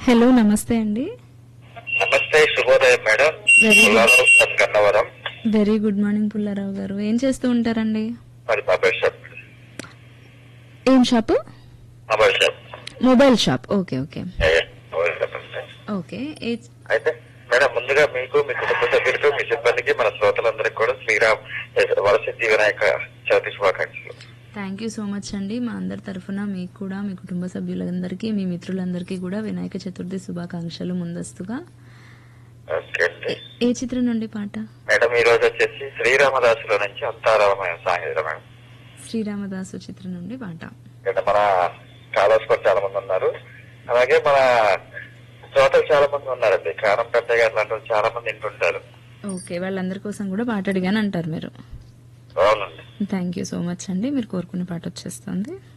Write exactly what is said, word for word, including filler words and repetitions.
Hello నమస్తే అండి. నమస్తే, శుభోదయం madam. Very good Pullarao from Gannavaram. Very good morning Pullarao గారు. ఏం చేస్తూ ఉంటారండి? మరి మొబైల్ షాప్. ఏం shop? Mobile shop. Mobile shop. Okay okay ఏ, మొబైల్ షాప్ అండి. ఓకే. ఏ- అయితే మేడం, ముందుగా మీకు, మీ కుటుంబ సభ్యులకు, మీ సిబ్బందికి, మన శ్రోతలందరికీ కూడా శ్రీరామ్ వరసిద్ధి వినాయక చవితి శుభాకాంక్షలు. థ్యాంక్ యూ సో మచ్ అండి. మా అందరి తరఫున మీకు కూడా, మీ కుటుంబ సభ్యులందరికీ, మీ మిత్రులందరికీ కూడా వినాయక చతుర్థి శుభాకాంక్షలు ముందస్తుగా. ఓకే అండి. ఏ చిత్రం నుండి పాట? మేడం, ఈ రోజు వచ్చేసి శ్రీరామదాసులో నుంచి అంతారామయ సాంగీతం మేడం. శ్రీరామదాసు చిత్రం నుండి పాట. ఇక్కడ మన కాలర్స్ కూడా చాలా మంది ఉన్నారు, అలాగే మన శ్రోతలు చాలా మంది ఉన్నారండి. కారం పెద్దగా అట్లాంటి వాళ్ళు చాలా మంది వింటుంటారు. ఓకే, వాళ్ళందరి కోసం కూడా పాట అడిగాను అంటారు మీరు. అవునండి. థ్యాంక్ యూ సో మచ్ అండి. మీరు కోరుకునే పాట వచ్చేస్తుంది.